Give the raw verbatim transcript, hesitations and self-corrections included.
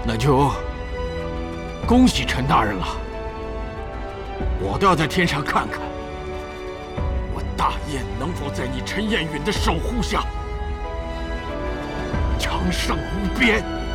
那就恭喜陈大人了。我倒要在天上看看，我大燕能否在你陈彦允的守护下强盛无边。